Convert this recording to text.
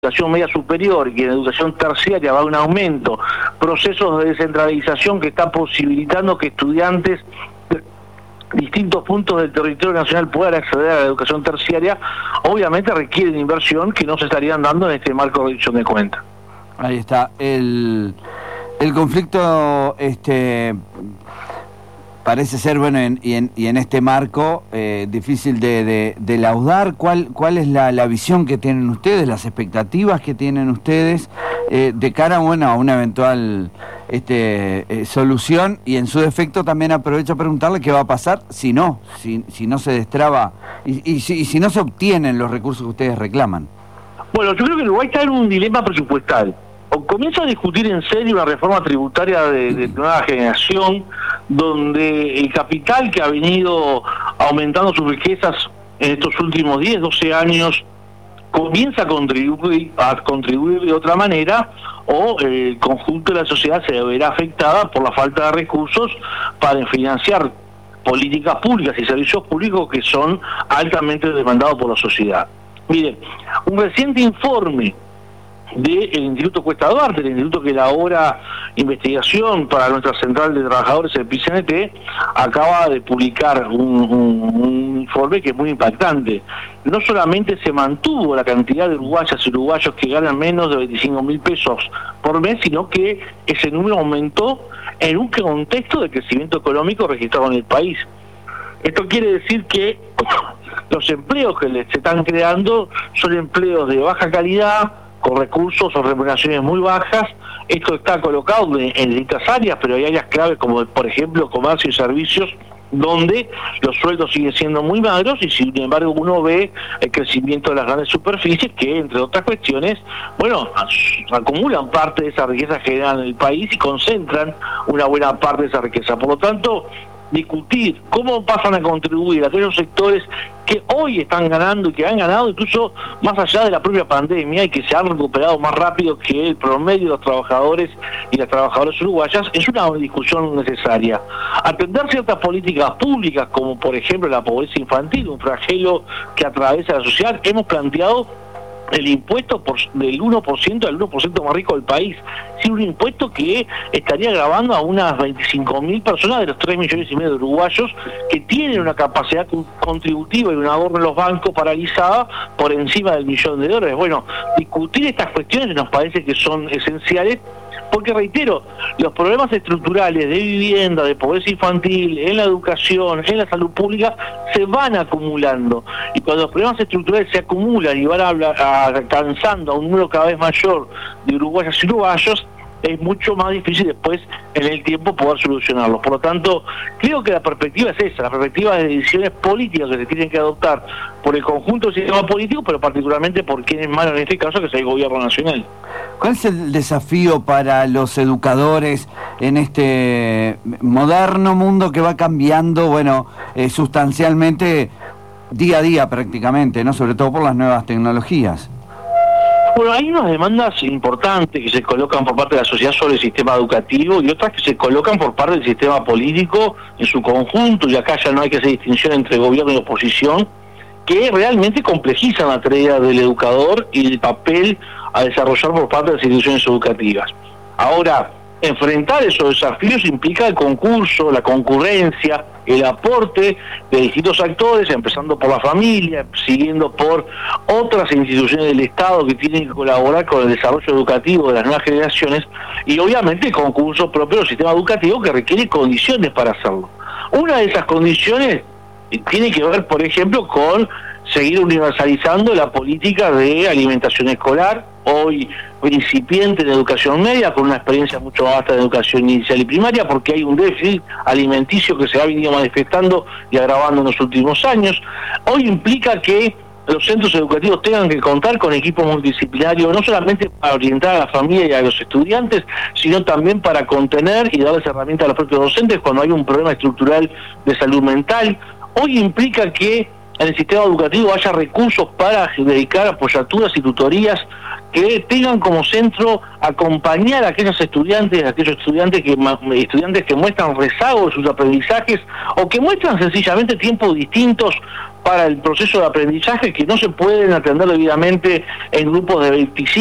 educación media superior y que en educación terciaria va a un aumento, procesos de descentralización que están posibilitando que estudiantes de distintos puntos del territorio nacional puedan acceder a la educación terciaria, obviamente requieren inversión que no se estarían dando en este marco de rendición de cuentas. Ahí está. El conflicto parece ser, bueno, y en este marco difícil de laudar. ¿Cuál es la visión que tienen ustedes, las expectativas que tienen ustedes de cara, bueno, a una eventual solución? Y en su defecto también aprovecho a preguntarle qué va a pasar si no se destraba y si no se obtienen los recursos que ustedes reclaman. Bueno, yo creo que Uruguay está en un dilema presupuestal. O comienza a discutir en serio una reforma tributaria de nueva generación, donde el capital que ha venido aumentando sus riquezas en estos últimos 10, 12 años comienza a contribuir de otra manera, o el conjunto de la sociedad se verá afectada por la falta de recursos para financiar políticas públicas y servicios públicos que son altamente demandados por la sociedad. Miren, un reciente informe del Instituto Cuesta Duarte, el instituto que elabora investigación para nuestra central de trabajadores, el PICNT, acaba de publicar un informe que es muy impactante. No solamente se mantuvo la cantidad de uruguayas y uruguayos que ganan menos de 25.000 pesos por mes, sino que ese número aumentó en un contexto de crecimiento económico registrado en el país. Esto quiere decir que los empleos que se están creando son empleos de baja calidad, con recursos o remuneraciones muy bajas. Esto está colocado en distintas áreas, pero hay áreas claves como, por ejemplo, comercio y servicios, donde los sueldos siguen siendo muy magros y sin embargo uno ve el crecimiento de las grandes superficies que, entre otras cuestiones, bueno, acumulan parte de esa riqueza generada en el país y concentran una buena parte de esa riqueza. Por lo tanto, discutir cómo pasan a contribuir a aquellos sectores que hoy están ganando y que han ganado incluso más allá de la propia pandemia y que se han recuperado más rápido que el promedio de los trabajadores y las trabajadoras uruguayas, es una discusión necesaria. Atender ciertas políticas públicas, como por ejemplo la pobreza infantil, un flagelo que atraviesa la sociedad, hemos planteado el impuesto del 1% al 1% más rico del país, sí, un impuesto que estaría gravando a unas 25.000 personas de los 3,5 millones de uruguayos que tienen una capacidad contributiva y un ahorro en los bancos paralizada por encima del $1.000.000. Bueno, discutir estas cuestiones nos parece que son esenciales, porque reitero, los problemas estructurales de vivienda, de pobreza infantil, en la educación, en la salud pública, se van acumulando. Y cuando los problemas estructurales se acumulan y van alcanzando a un número cada vez mayor de uruguayas y uruguayos, es mucho más difícil después en el tiempo poder solucionarlos. Por lo tanto, creo que la perspectiva es esa, la perspectiva de decisiones políticas que se tienen que adoptar por el conjunto del sistema político, pero particularmente por quienes mandan en este caso, que es el gobierno nacional. ¿Cuál es el desafío para los educadores en este moderno mundo que va cambiando, bueno, sustancialmente día a día prácticamente, ¿no? Sobre todo por las nuevas tecnologías? Bueno, hay unas demandas importantes que se colocan por parte de la sociedad sobre el sistema educativo y otras que se colocan por parte del sistema político en su conjunto, y acá ya no hay que hacer distinción entre gobierno y oposición, que realmente complejizan la tarea del educador y el papel a desarrollar por parte de las instituciones educativas. Ahora, enfrentar esos desafíos implica el concurso, la concurrencia, el aporte de distintos actores, empezando por la familia, siguiendo por otras instituciones del Estado que tienen que colaborar con el desarrollo educativo de las nuevas generaciones, y obviamente el concurso propio del sistema educativo, que requiere condiciones para hacerlo. Una de esas condiciones tiene que ver, por ejemplo, con seguir universalizando la política de alimentación escolar, hoy principiante en educación media, con una experiencia mucho más vasta de educación inicial y primaria, porque hay un déficit alimenticio que se ha venido manifestando y agravando en los últimos años. Hoy implica que los centros educativos tengan que contar con equipos multidisciplinarios, no solamente para orientar a la familia y a los estudiantes, sino también para contener y darles herramientas a los propios docentes cuando hay un problema estructural de salud mental. Hoy implica que en el sistema educativo haya recursos para dedicar apoyaturas y tutorías que tengan como centro acompañar a aquellos estudiantes que muestran rezago de sus aprendizajes o que muestran sencillamente tiempos distintos para el proceso de aprendizaje que no se pueden atender debidamente en grupos de 25